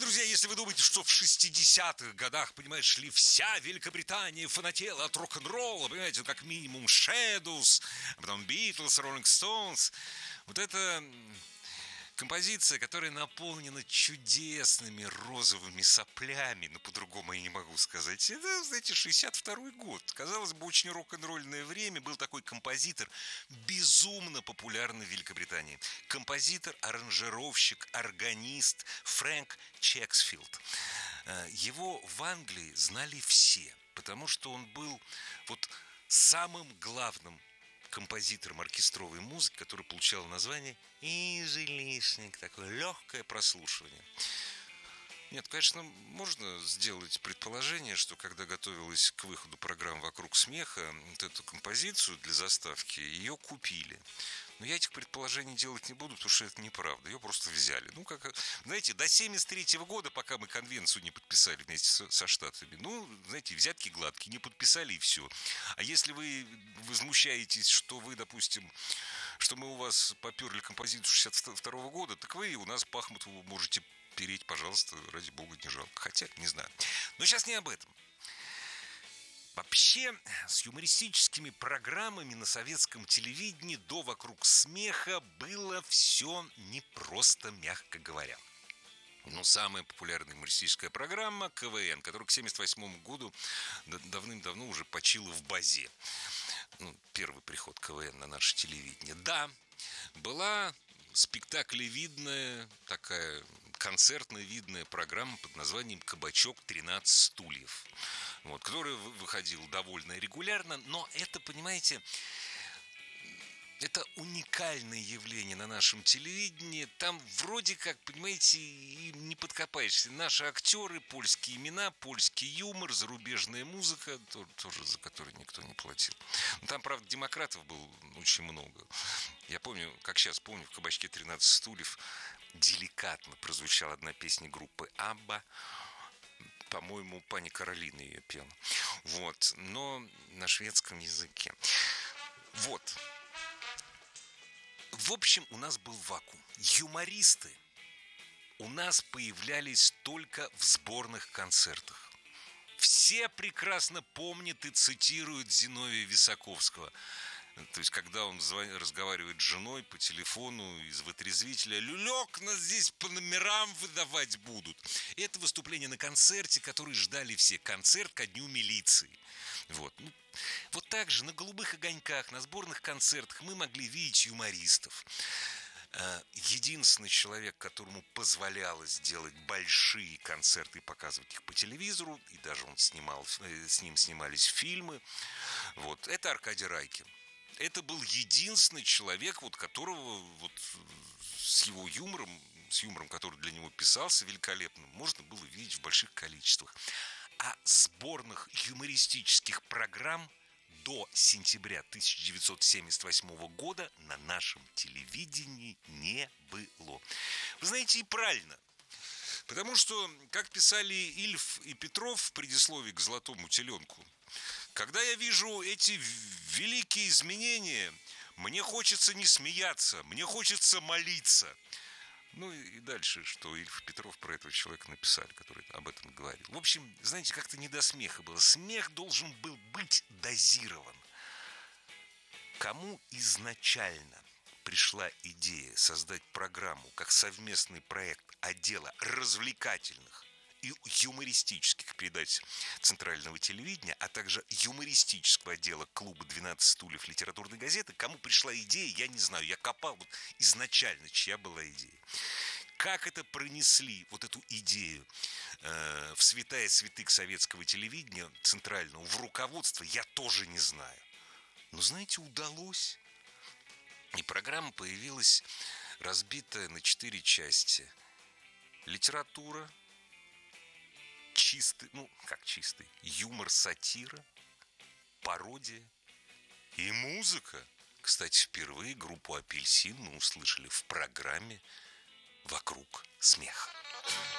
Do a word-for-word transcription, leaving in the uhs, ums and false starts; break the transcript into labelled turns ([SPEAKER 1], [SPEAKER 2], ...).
[SPEAKER 1] друзья, если вы думаете, что в шестидесятых годах, понимаете, шли вся Великобритания фанатела от рок-н-ролла, понимаете, как минимум Shadows, а потом Beatles, Rolling Stones, вот это композиция, которая наполнена чудесными розовыми соплями, но по-другому я не могу сказать. Это, знаете, шестьдесят второй год. Казалось бы, очень рок-н-ролльное время. Был такой композитор, безумно популярный в Великобритании. Композитор, аранжировщик, органист Фрэнк Чексфилд. Его в Англии знали все, потому что он был вот самым главным композитором оркестровой музыки, который получал название «Easy Listening», такое легкое прослушивание. Нет, конечно, можно сделать предположение, что когда готовилась к выходу программы «Вокруг смеха», вот эту композицию для заставки, ее купили. Но я этих предположений делать не буду, потому что это неправда. Ее просто взяли. Ну, как, знаете, до семьдесят третьего года, пока мы конвенцию не подписали вместе со, со Штатами, ну, знаете, взятки гладкие, не подписали и все. А если вы возмущаетесь, что вы, допустим, что мы у вас поперли композицию шестьдесят второго года, так вы у нас Пахмутову можете переть, пожалуйста, ради бога, не жалко. Хотя, не знаю. Но сейчас не об этом. Вообще, с юмористическими программами на советском телевидении до «Вокруг смеха» было все непросто, мягко говоря. Ну, самая популярная юмористическая программа КВН, которая к семьдесят восьмому году давным-давно уже почила в базе. Ну, первый приход КВН на наше телевидение. Да, была спектаклевидная, такая концертно-видная программа под названием «Кабачок тринадцать стульев», вот, которая выходила довольно регулярно, но это, понимаете, это уникальное явление на нашем телевидении. Там вроде как, понимаете, и не подкопаешься. Наши актеры, польские имена, польский юмор, зарубежная музыка, тоже за которую никто не платил. Но там, правда, демократов было очень много. Я помню, как сейчас помню, в «Кабачке тринадцать стульев» деликатно прозвучала одна песня группы Абба. По-моему, пани Каролина ее пела. Вот. Но на шведском языке. Вот. В общем, у нас был вакуум. Юмористы у нас появлялись только в сборных концертах. Все прекрасно помнят и цитируют Зиновия Висаковского. То есть, когда он звонит, разговаривает с женой по телефону из вытрезвителя: «Люлек, нас здесь по номерам выдавать будут». Это выступление на концерте, который ждали все. Концерт ко дню милиции. Вот. Вот так же на «Голубых огоньках», на сборных концертах мы могли видеть юмористов. Единственный человек, которому позволялось делать большие концерты и показывать их по телевизору, и даже он снимал, с ним снимались фильмы, вот, это Аркадий Райкин. Это был единственный человек, вот, которого вот, с его юмором, с юмором, который для него писался великолепным, можно было видеть в больших количествах. А сборных юмористических программ до сентября тысяча девятьсот семьдесят восьмого года на нашем телевидении не было. Вы знаете, и правильно. Потому что, как писали Ильф и Петров в предисловии к «Золотому теленку», когда я вижу эти великие изменения, мне хочется не смеяться, мне хочется молиться. Ну и дальше, что Ильф и Петров про этого человека написали, который об этом говорил. В общем, знаете, как-то не до смеха было. Смех должен был быть дозирован. Кому изначально пришла идея создать программу как совместный проект отдела развлекательных и юмористических передач Центрального телевидения, а также юмористического отдела клуба «двенадцать стульев» литературной газеты, кому пришла идея, я не знаю. Я копал вот изначально, чья была идея. Как это пронесли, вот эту идею, э, в святая святых советского телевидения центрального, в руководство, я тоже не знаю. Но, знаете, удалось. И программа появилась, разбитая на четыре части. Литература, чистый, ну, как чистый, юмор, сатира, пародия и музыка. Кстати, впервые группу «Апельсин» мы услышали в программе «Вокруг смеха».